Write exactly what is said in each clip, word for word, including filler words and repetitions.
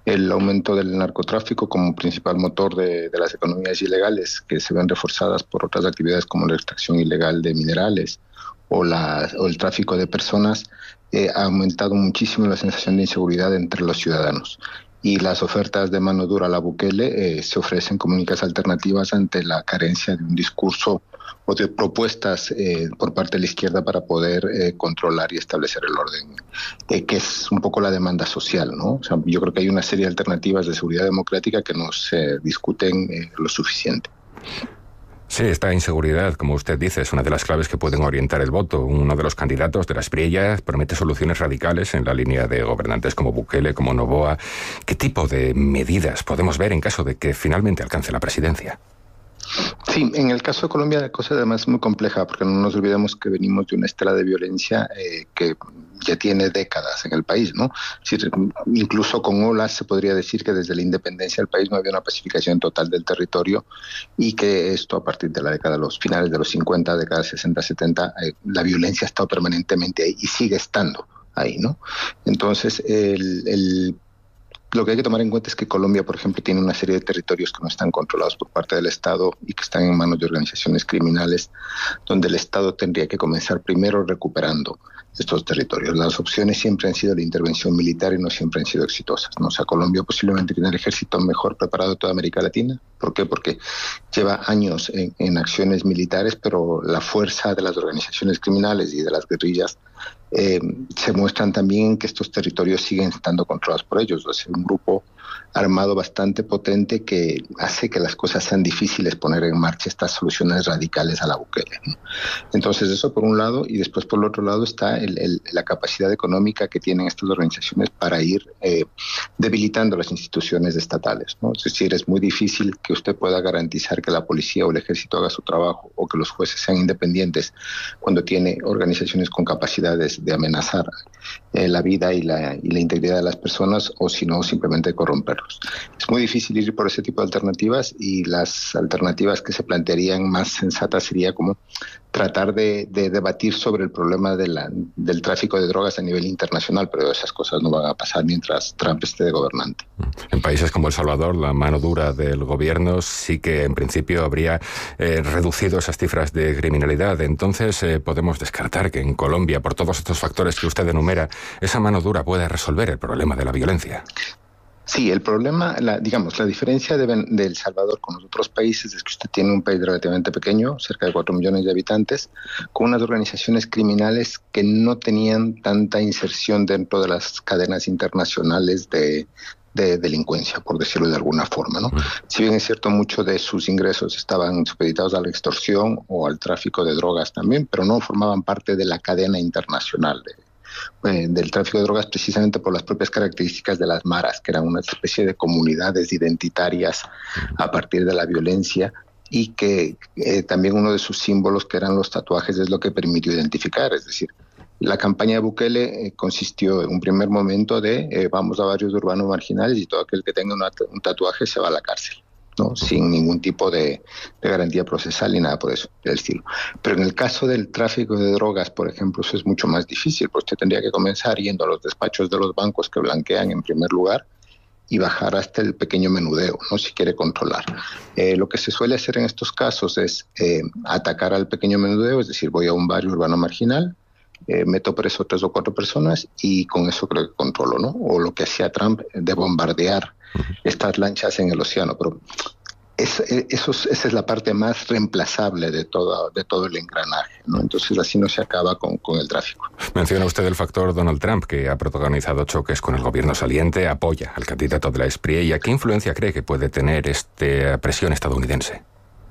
el aumento del narcotráfico como principal motor de, de las economías ilegales, que se ven reforzadas por otras actividades como la extracción ilegal de minerales o, la, o el tráfico de personas, eh, ha aumentado muchísimo la sensación de inseguridad entre los ciudadanos. Y las ofertas de mano dura a la Bukele eh, se ofrecen como únicas alternativas ante la carencia de un discurso o de propuestas eh, por parte de la izquierda para poder eh, controlar y establecer el orden, eh, que es un poco la demanda social, ¿no? O sea, yo creo que hay una serie de alternativas de seguridad democrática que no se discuten eh, lo suficiente. Sí, esta inseguridad, como usted dice, es una de las claves que pueden orientar el voto. Uno de los candidatos de la Espriella promete soluciones radicales en la línea de gobernantes como Bukele, como Noboa. ¿Qué tipo de medidas podemos ver en caso de que finalmente alcance la presidencia? Sí, en el caso de Colombia la cosa además es muy compleja porque no nos olvidemos que venimos de una estela de violencia eh, que ya tiene décadas en el país, ¿no? Es decir, incluso con olas se podría decir que desde la independencia del país no había una pacificación total del territorio y que esto a partir de la década, los finales de los cincuenta, década sesenta, setenta, eh, la violencia ha estado permanentemente ahí y sigue estando ahí, ¿no? Entonces, el, el lo que hay que tomar en cuenta es que Colombia, por ejemplo, tiene una serie de territorios que no están controlados por parte del Estado y que están en manos de organizaciones criminales, donde el Estado tendría que comenzar primero recuperando estos territorios. Las opciones siempre han sido la intervención militar y no siempre han sido exitosas, ¿no? O sea, Colombia posiblemente tiene el ejército mejor preparado de toda América Latina. ¿Por qué? Porque lleva años en, en acciones militares, pero la fuerza de las organizaciones criminales y de las guerrillas Eh, se muestran también que estos territorios siguen estando controlados por ellos. Es un grupo armado bastante potente que hace que las cosas sean difíciles poner en marcha estas soluciones radicales a la Bukele, ¿no? Entonces eso por un lado, y después por el otro lado está el, el, la capacidad económica que tienen estas organizaciones para ir eh, debilitando las instituciones estatales, ¿no? Es decir, es muy difícil que usted pueda garantizar que la policía o el ejército haga su trabajo o que los jueces sean independientes cuando tiene organizaciones con capacidades de amenazar eh, la vida y la, y la integridad de las personas, o si no, simplemente corromperlos. Es muy difícil ir por ese tipo de alternativas, y las alternativas que se plantearían más sensatas sería como tratar de, de debatir sobre el problema de la, del tráfico de drogas a nivel internacional, pero esas cosas no van a pasar mientras Trump esté de gobernante. En países como El Salvador, la mano dura del gobierno sí que en principio habría eh, reducido esas cifras de criminalidad. Entonces eh, podemos descartar que en Colombia, por todos estos factores que usted enumera, esa mano dura pueda resolver el problema de la violencia. Sí, el problema, la, digamos, la diferencia de, de El Salvador con los otros países es que usted tiene un país relativamente pequeño, cerca de cuatro millones de habitantes, con unas organizaciones criminales que no tenían tanta inserción dentro de las cadenas internacionales de, de delincuencia, por decirlo de alguna forma, ¿no? Si bien es cierto, muchos de sus ingresos estaban supeditados a la extorsión o al tráfico de drogas también, pero no formaban parte de la cadena internacional de Eh, del tráfico de drogas, precisamente por las propias características de las maras, que eran una especie de comunidades identitarias a partir de la violencia, y que eh, también uno de sus símbolos, que eran los tatuajes, es lo que permitió identificar. Es decir, la campaña de Bukele eh, consistió en un primer momento de eh, vamos a barrios urbanos marginales y todo aquel que tenga una, un tatuaje se va a la cárcel, ¿no? Sin ningún tipo de, de garantía procesal ni nada por eso del estilo. Pero en el caso del tráfico de drogas, por ejemplo, eso es mucho más difícil, porque usted tendría que comenzar yendo a los despachos de los bancos que blanquean en primer lugar y bajar hasta el pequeño menudeo, ¿no? Si quiere controlar. Eh, lo que se suele hacer en estos casos es eh, atacar al pequeño menudeo, es decir, voy a un barrio urbano marginal, Eh, meto preso tres o cuatro personas y con eso creo que controlo, ¿no? O lo que hacía Trump de bombardear estas lanchas en el océano, pero es, eso es, esa es la parte más reemplazable de todo, de todo el engranaje, ¿no? Entonces así no se acaba con, con el tráfico. Menciona usted el factor Donald Trump, que ha protagonizado choques con el gobierno saliente, apoya al candidato de la Espriella. ¿Qué influencia cree que puede tener esta presión estadounidense?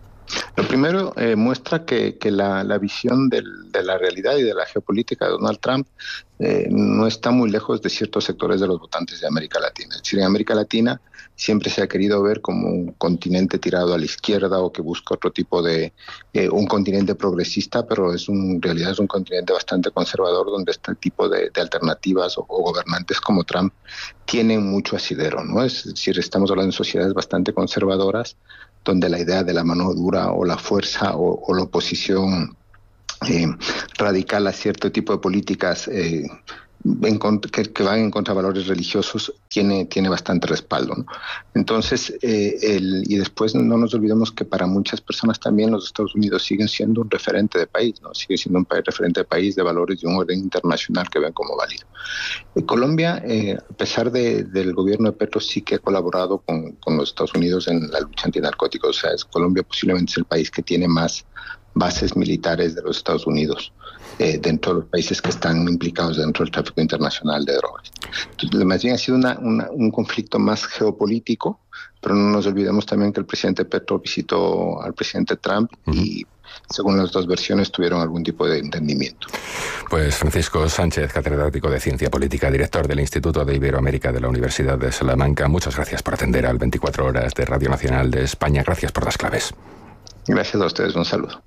Lo primero eh, muestra que, que la, la visión del, de la realidad y de la geopolítica de Donald Trump eh, no está muy lejos de ciertos sectores de los votantes de América Latina. Es decir, en América Latina siempre se ha querido ver como un continente tirado a la izquierda o que busca otro tipo de... Eh, un continente progresista, pero es un, en realidad es un continente bastante conservador, donde este tipo de, de alternativas o, o gobernantes como Trump tienen mucho asidero, ¿no? Es decir, estamos hablando de sociedades bastante conservadoras, donde la idea de la mano dura o la fuerza o, o la oposición eh, radical a cierto tipo de políticas eh, en contra, que, que van en contra de valores religiosos tiene, tiene bastante respaldo, ¿no? Entonces, eh, el, y después no nos olvidemos que para muchas personas también los Estados Unidos siguen siendo un referente de país, ¿no? Sigue siendo un país, referente de país de valores de un orden internacional que ven como válido. Eh, Colombia, eh, a pesar de, del gobierno de Petro, sí que ha colaborado con, con los Estados Unidos en la lucha antinarcóticos. O sea, es, Colombia posiblemente es el país que tiene más bases militares de los Estados Unidos eh, dentro de los países que están implicados dentro del tráfico internacional de drogas. Entonces, más bien ha sido una, una, un conflicto más geopolítico, pero no nos olvidemos también que el presidente Petro visitó al presidente Trump uh-huh. y según las dos versiones tuvieron algún tipo de entendimiento. Pues Francisco Sánchez, catedrático de Ciencia Política, director del Instituto de Iberoamérica de la Universidad de Salamanca, muchas gracias por atender al veinticuatro horas de Radio Nacional de España. Gracias por las claves. Gracias a ustedes, un saludo.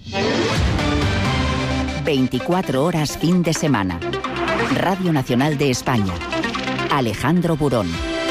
veinticuatro horas fin de semana. Radio Nacional de España. Alejandro Burón.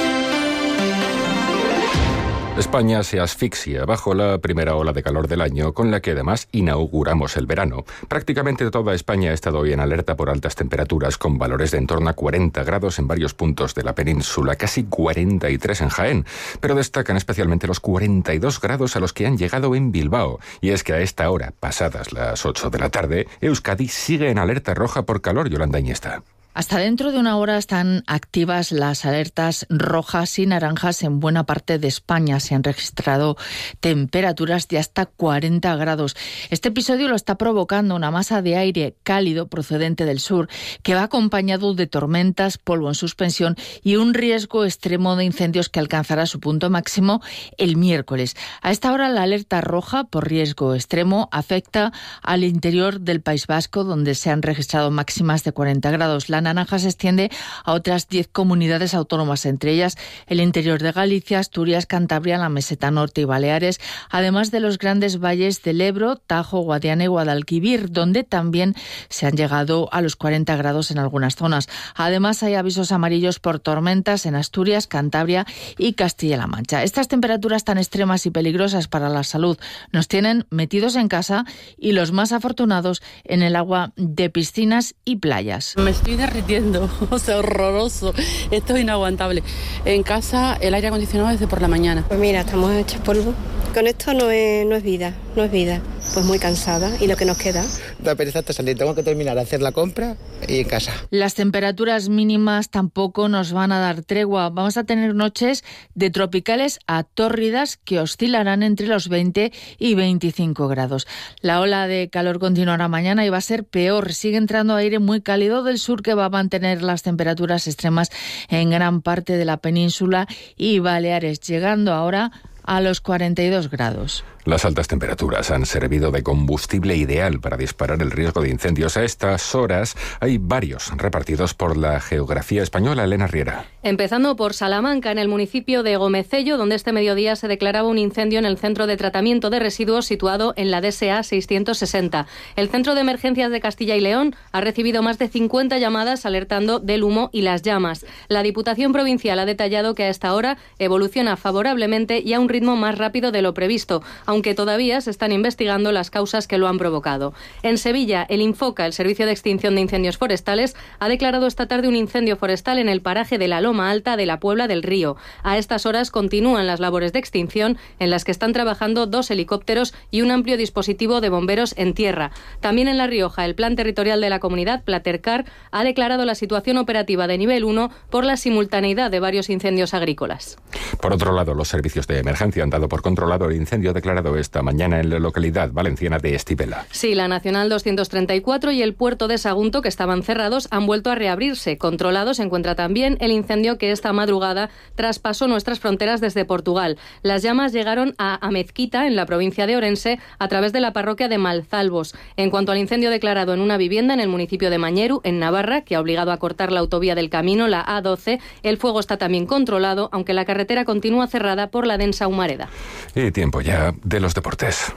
España se asfixia bajo la primera ola de calor del año, con la que además inauguramos el verano. Prácticamente toda España ha estado hoy en alerta por altas temperaturas, con valores de en torno a cuarenta grados en varios puntos de la península, casi cuarenta y tres en Jaén. Pero destacan especialmente los cuarenta y dos grados a los que han llegado en Bilbao. Y es que a esta hora, pasadas las ocho de la tarde, Euskadi sigue en alerta roja por calor. Yolanda Iñesta. Hasta dentro de una hora están activas las alertas rojas y naranjas en buena parte de España. Se han registrado temperaturas de hasta cuarenta grados. Este episodio lo está provocando una masa de aire cálido procedente del sur, que va acompañado de tormentas, polvo en suspensión y un riesgo extremo de incendios que alcanzará su punto máximo el miércoles. A esta hora la alerta roja por riesgo extremo afecta al interior del País Vasco, donde se han registrado máximas de cuarenta grados. La naranja se extiende a otras diez comunidades autónomas, entre ellas el interior de Galicia, Asturias, Cantabria, la Meseta Norte y Baleares, además de los grandes valles del Ebro, Tajo, Guadiana y Guadalquivir, donde también se han llegado a los cuarenta grados en algunas zonas. Además, hay avisos amarillos por tormentas en Asturias, Cantabria y Castilla-La Mancha. Estas temperaturas tan extremas y peligrosas para la salud nos tienen metidos en casa y los más afortunados en el agua de piscinas y playas. Me estoy derritiendo, o sea, horroroso. Esto es inaguantable. En casa el aire acondicionado desde por la mañana. Pues mira, estamos hechos polvo. Con esto no es, no es vida, no es vida. Pues muy cansada. ¿Y lo que nos queda? Da pereza hasta salir. Tengo que terminar de hacer la compra y en casa. Las temperaturas mínimas tampoco nos van a dar tregua. Vamos a tener noches de tropicales a tórridas que oscilarán entre los veinte y veinticinco grados. La ola de calor continuará mañana y va a ser peor. Sigue entrando aire muy cálido del sur que va a mantener las temperaturas extremas en gran parte de la península y Baleares, llegando ahora a los cuarenta y dos grados. Las altas temperaturas han servido de combustible ideal para disparar el riesgo de incendios. A estas horas hay varios repartidos por la geografía española. Elena Riera. Empezando por Salamanca, en el municipio de Gomecello, donde este mediodía se declaraba un incendio en el centro de tratamiento de residuos situado en la D S A seiscientos sesenta. El Centro de Emergencias de Castilla y León ha recibido más de cincuenta llamadas alertando del humo y las llamas. La Diputación Provincial ha detallado que a esta hora evoluciona favorablemente y a un ritmo más rápido de lo previsto, aunque todavía se están investigando las causas que lo han provocado. En Sevilla, el Infoca, el Servicio de Extinción de Incendios Forestales, ha declarado esta tarde un incendio forestal en el paraje de la Loma Alta de la Puebla del Río. A estas horas continúan las labores de extinción, en las que están trabajando dos helicópteros y un amplio dispositivo de bomberos en tierra. También en La Rioja, el Plan Territorial de la Comunidad, Platercar, ha declarado la situación operativa de nivel uno por la simultaneidad de varios incendios agrícolas. Por otro lado, los servicios de emergencia han dado por controlado el incendio declarado esta mañana en la localidad valenciana de Estibela. Sí, la Nacional doscientos treinta y cuatro y el puerto de Sagunto, que estaban cerrados, han vuelto a reabrirse. Controlado se encuentra también el incendio que esta madrugada traspasó nuestras fronteras desde Portugal. Las llamas llegaron a Amezquita, en la provincia de Orense, a través de la parroquia de Malzalbos. En cuanto al incendio declarado en una vivienda en el municipio de Mañeru, en Navarra, que ha obligado a cortar la autovía del camino, la A doce, el fuego está también controlado, aunque la carretera continúa cerrada por la densa humareda. Y tiempo ya de los deportes.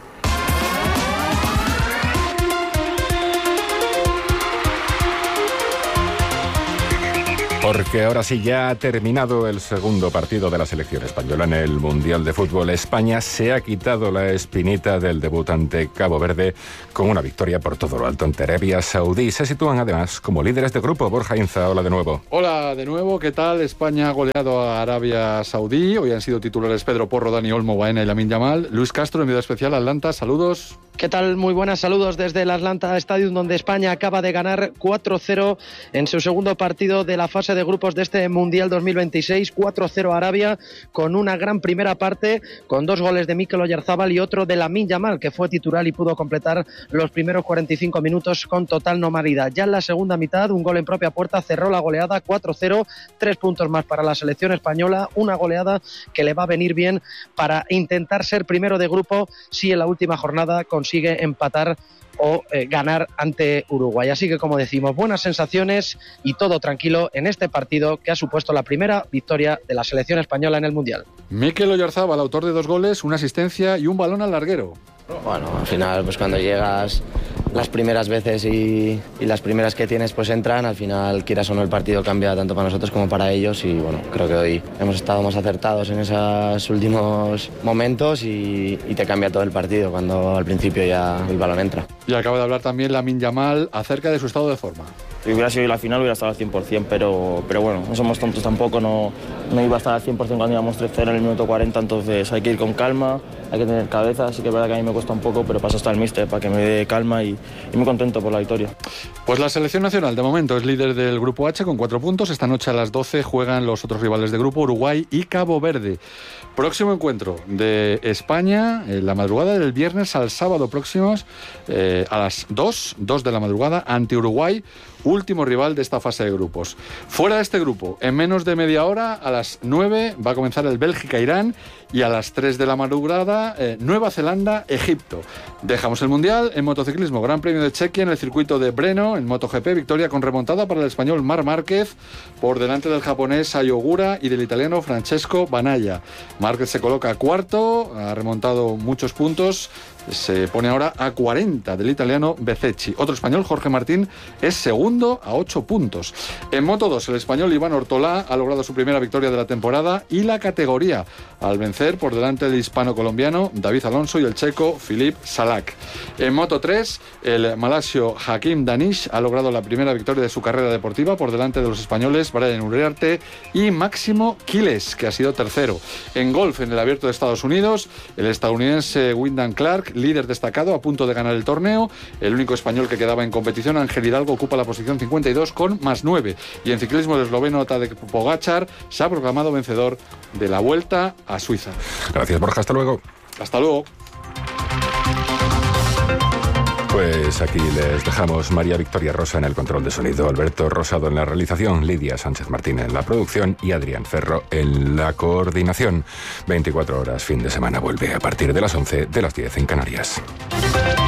Porque ahora sí ya ha terminado el segundo partido de la selección española en el Mundial de Fútbol. España se ha quitado la espinita del debut ante Cabo Verde con una victoria por todo lo alto ante Arabia Saudí. Se sitúan además como líderes de grupo. Borja Inza, hola de nuevo. Hola de nuevo, ¿qué tal? España ha goleado a Arabia Saudí. Hoy han sido titulares Pedro Porro, Dani Olmo, Baena y Lamine Yamal. Luis Castro, enviado especial a Atlanta, saludos. ¿Qué tal? Muy buenas, saludos desde el Atlanta Stadium, donde España acaba de ganar cuatro cero en su segundo partido de la fase de grupos de este Mundial dos mil veintiséis, cuatro cero a Arabia, con una gran primera parte, con dos goles de Mikel Oyarzabal y otro de Lamine Yamal, que fue titular y pudo completar los primeros cuarenta y cinco minutos con total normalidad. Ya en la segunda mitad, un gol en propia puerta cerró la goleada, cuatro cero, tres puntos más para la selección española, una goleada que le va a venir bien para intentar ser primero de grupo si en la última jornada consigue empatar o eh, ganar ante Uruguay. Así que, como decimos, buenas sensaciones y todo tranquilo en este partido que ha supuesto la primera victoria de la selección española en el Mundial. Mikel Oyarzabal, autor de dos goles, una asistencia y un balón al larguero. Bueno, al final, pues cuando llegas las primeras veces y, y las primeras que tienes pues entran, al final, quieras o no, el partido cambia tanto para nosotros como para ellos y bueno, creo que hoy hemos estado más acertados en esos últimos momentos y, y te cambia todo el partido cuando al principio ya el balón entra. Y acaba de hablar también Lamine Yamal acerca de su estado de forma. Si hubiera sido la final hubiera estado al cien por ciento, pero, pero bueno, no somos tontos tampoco, no, no iba a estar al cien por ciento cuando íbamos tres cero en el minuto cuarenta, entonces hay que ir con calma, hay que tener cabeza, así que es verdad que a mí me cuesta un poco, pero pasa hasta el míster para que me dé calma y, y muy contento por la victoria. Pues la selección nacional de momento es líder del grupo H con cuatro puntos, esta noche a las doce juegan los otros rivales de grupo, Uruguay y Cabo Verde. Próximo encuentro de España, en la madrugada del viernes al sábado próximos, eh, a las dos, dos de la madrugada, ante Uruguay, último rival de esta fase de grupos. Fuera de este grupo, en menos de media hora, a las nueve, va a comenzar el Bélgica-Irán y a las tres de la madrugada, eh, Nueva Zelanda-Egipto. Dejamos el Mundial en motociclismo. Gran Premio de Chequia en el circuito de Brno, en MotoGP, victoria con remontada para el español Marc Márquez, por delante del japonés Ai Ogura y del italiano Francesco Banaya. Márquez se coloca cuarto, ha remontado muchos puntos, se pone ahora a cuarenta del italiano Bezzecchi. Otro español, Jorge Martín, es segundo a ocho puntos. En Moto dos, el español Iván Ortolá ha logrado su primera victoria de la temporada y la categoría, al vencer por delante del hispano-colombiano David Alonso y el checo Filip Salak. En Moto tres, el malasio Hakim Danish ha logrado la primera victoria de su carrera deportiva por delante de los españoles Brian Uriarte y Máximo Quiles, que ha sido tercero. En golf, en el Abierto de Estados Unidos, el estadounidense Wyndham Clark, líder destacado, a punto de ganar el torneo. El único español que quedaba en competición, Ángel Hidalgo, ocupa la posición cincuenta y dos con más nueve. Y en ciclismo, el esloveno Tadej Pogačar se ha proclamado vencedor de la Vuelta a Suiza. Gracias, Borja. Hasta luego. Hasta luego. Pues aquí les dejamos. María Victoria Rosa en el control de sonido, Alberto Rosado en la realización, Lidia Sánchez Martín en la producción y Adrián Ferro en la coordinación. veinticuatro horas, fin de semana, vuelve a partir de las once, de las diez en Canarias.